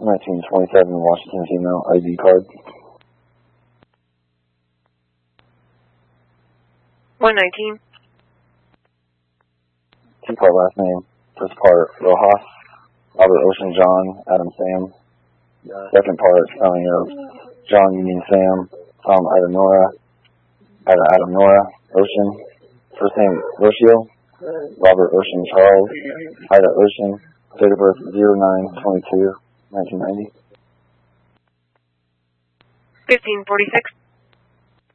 1927 Washington female ID card. 119. Two-part last name. First part, Rojas, Robert Ocean John, Adam Sam. Second part, spelling of John Union Sam, Tom Ida Nora, Adam Nora, Ocean. First name, Rocio, Robert Ocean Charles, Ida Ocean. Date of birth, 09/22/1990. 1546.